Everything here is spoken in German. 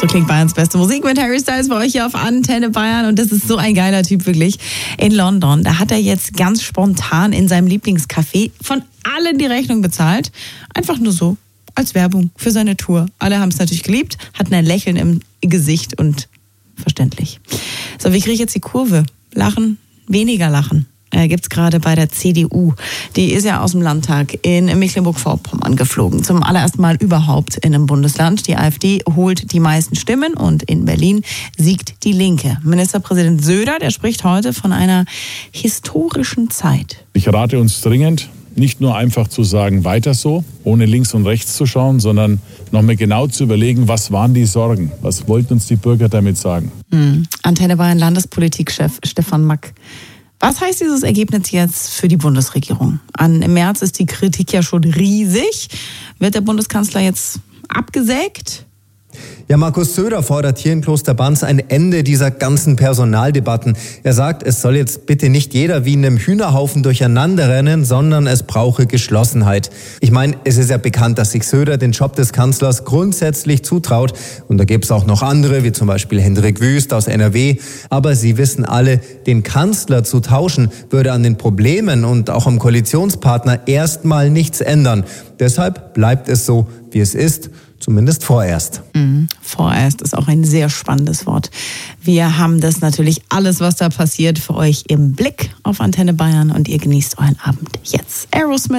klingt Bayerns beste Musik mit Harry Styles bei euch hier auf Antenne Bayern. Und das ist so ein geiler Typ, wirklich. In London, da hat er jetzt ganz spontan in seinem Lieblingscafé von allen die Rechnung bezahlt. Einfach nur so, als Werbung für seine Tour. Alle haben es natürlich geliebt, hatten ein Lächeln im Gesicht und verständlich. So, wie kriege ich jetzt die Kurve? Lachen, weniger lachen. Gibt es gerade bei der CDU. Die ist ja aus dem Landtag in Mecklenburg-Vorpommern geflogen. Zum allerersten Mal überhaupt in einem Bundesland. Die AfD holt die meisten Stimmen und in Berlin siegt die Linke. Ministerpräsident Söder, der spricht heute von einer historischen Zeit. Ich rate uns dringend, nicht nur einfach zu sagen, weiter so, ohne links und rechts zu schauen, sondern nochmal genau zu überlegen, was waren die Sorgen? Was wollten uns die Bürger damit sagen? Antenne Bayern Landespolitikchef Stefan Mack. Was heißt dieses Ergebnis jetzt für die Bundesregierung? Im März ist die Kritik ja schon riesig. Wird der Bundeskanzler jetzt abgesägt? Ja, Markus Söder fordert hier in Klosterbanz ein Ende dieser ganzen Personaldebatten. Er sagt, es soll jetzt bitte nicht jeder wie in einem Hühnerhaufen durcheinander rennen, sondern es brauche Geschlossenheit. Ich meine, es ist ja bekannt, dass sich Söder den Job des Kanzlers grundsätzlich zutraut. Und da gibt's auch noch andere, wie zum Beispiel Hendrik Wüst aus NRW. Aber Sie wissen alle, den Kanzler zu tauschen, würde an den Problemen und auch am Koalitionspartner erstmal nichts ändern. Deshalb bleibt es so, wie es ist. Zumindest vorerst. Vorerst ist auch ein sehr spannendes Wort. Wir haben das natürlich alles, was da passiert, für euch im Blick auf Antenne Bayern und ihr genießt euren Abend jetzt. Aerosmith.